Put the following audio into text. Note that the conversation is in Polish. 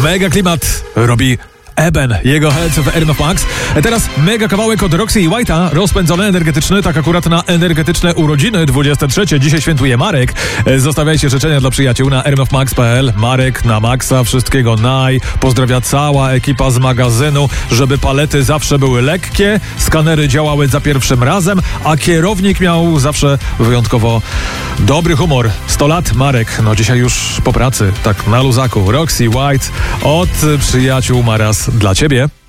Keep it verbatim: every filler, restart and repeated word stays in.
Mega klimat robi Eben, jego Head w R M F Max. Teraz mega kawałek od Roxy i White'a, rozpędzony, energetyczny, tak akurat na energetyczne urodziny dwudzieste trzecie. Dzisiaj świętuje Marek. Zostawiajcie życzenia dla przyjaciół na r m f max kropka p l. Marek na maksa, wszystkiego naj. Pozdrawia cała ekipa z magazynu, żeby palety zawsze były lekkie, skanery działały za pierwszym razem, a kierownik miał zawsze wyjątkowo dobry humor. sto lat, Marek. No dzisiaj już po pracy, tak na luzaku. Roxy, White od przyjaciół Maras dla ciebie.